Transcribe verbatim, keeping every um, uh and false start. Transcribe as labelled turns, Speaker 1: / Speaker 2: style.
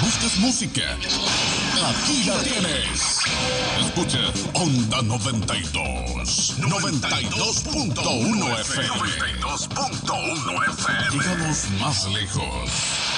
Speaker 1: ¿Buscas música? Aquí la tienes. Escucha Onda noventa y dos. noventa y dos punto uno F M. noventa y dos punto uno F M. Llegamos más lejos.